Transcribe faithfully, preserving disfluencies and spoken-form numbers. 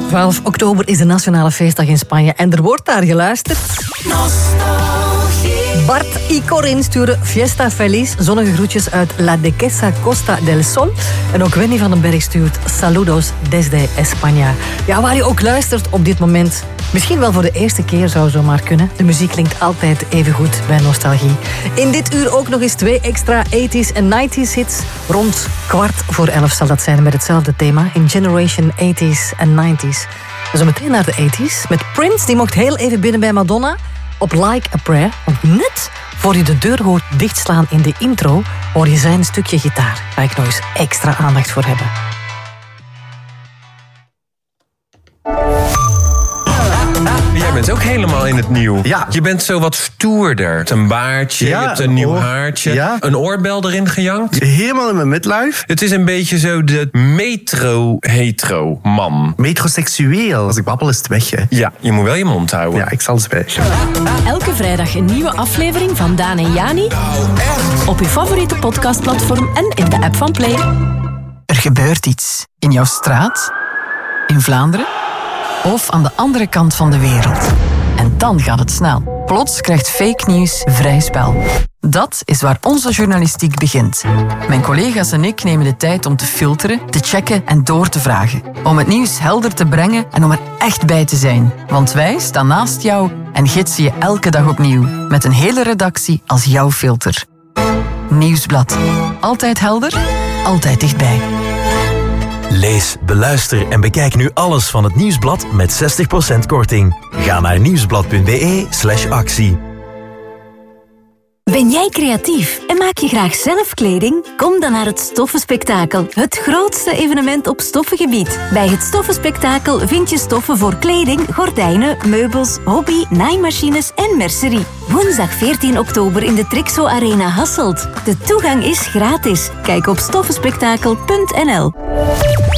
twaalf oktober is de nationale feestdag in Spanje en er wordt daar geluisterd. Nostalgie. Bart y Corin sturen Fiesta Feliz, zonnige groetjes uit La Duquesa Costa del Sol. En ook Wendy van den Berg stuurt Saludos desde España. Ja, waar je ook luistert op dit moment, misschien wel voor de eerste keer zou zomaar kunnen. De muziek klinkt altijd even goed bij Nostalgie. In dit uur ook nog eens twee extra tachtiger en negentiger hits. Rond kwart voor elf zal dat zijn met hetzelfde thema in Generation tachtigers en negentiger. Zo meteen naar de tachtigers met Prince. Die mocht heel even binnen bij Madonna op Like a Prayer. Want net voor je de deur hoort dichtslaan in de intro, hoor je zijn stukje gitaar. Waar ik nog eens extra aandacht voor hebben. Jij bent ook helemaal in het nieuw. Ja. Je bent zo wat stoerder. Je hebt een baardje, Ja, je hebt een een nieuw oor- haartje. Ja. Een oorbel erin gejankt. Helemaal in mijn midlife. Het is een beetje zo de metro-hetero-man. Metroseksueel. Als ik babbel is het weg, hè. Ja, je moet wel je mond houden. Ja, ik zal zwijgen. Elke vrijdag een nieuwe aflevering van Daan en Jani. Op je favoriete podcastplatform en in de app van Play. Er gebeurt iets in jouw straat, in Vlaanderen of aan de andere kant van de wereld. En dan gaat het snel. Plots krijgt fake nieuws vrij spel. Dat is waar onze journalistiek begint. Mijn collega's en ik nemen de tijd om te filteren, te checken en door te vragen. Om het nieuws helder te brengen en om er echt bij te zijn. Want wij staan naast jou en gidsen je elke dag opnieuw. Met een hele redactie als jouw filter. Nieuwsblad. Altijd helder, altijd dichtbij. Lees, beluister en bekijk nu alles van het Nieuwsblad met zestig procent korting. Ga naar nieuwsblad.be slash actie. Ben jij creatief en maak je graag zelf kleding? Kom dan naar het Stoffenspektakel, het grootste evenement op stoffengebied. Bij het Stoffenspektakel vind je stoffen voor kleding, gordijnen, meubels, hobby, naaimachines en mercerie. Woensdag veertien oktober in de Trixo Arena Hasselt. De toegang is gratis. Kijk op stoffenspektakel punt n l.